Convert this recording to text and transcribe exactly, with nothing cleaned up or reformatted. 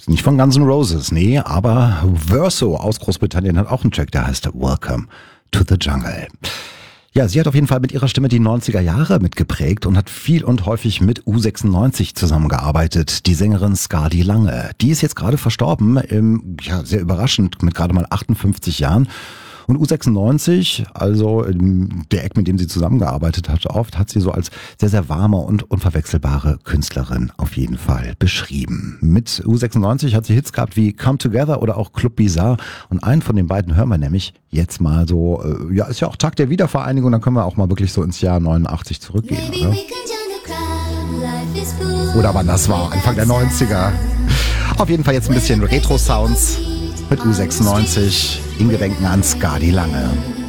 Nicht von Guns N' Roses, nee, aber Verso aus Großbritannien hat auch einen Track, der heißt Welcome to the Jungle. Ja, sie hat auf jeden Fall mit ihrer Stimme die neunziger Jahre mitgeprägt und hat viel und häufig mit U sechsundneunzig zusammengearbeitet. Die Sängerin Skadi Lange, die ist jetzt gerade verstorben, im, ja, sehr überraschend, mit gerade mal achtundfünfzig Jahren. Und U sechsundneunzig, also der Eck, mit dem sie zusammengearbeitet hat, oft hat sie so als sehr, sehr warme und unverwechselbare Künstlerin auf jeden Fall beschrieben. Mit U sechsundneunzig hat sie Hits gehabt wie Come Together oder auch Club Bizarre. Und einen von den beiden hören wir nämlich jetzt mal so, ja, ist ja auch Tag der Wiedervereinigung, dann können wir auch mal wirklich so ins Jahr neunundachtzig zurückgehen, oder? Oder wann das war, Anfang der neunziger. Auf jeden Fall jetzt ein bisschen Retro-Sounds mit U sechsundneunzig in Gedenken an Skadi Lange.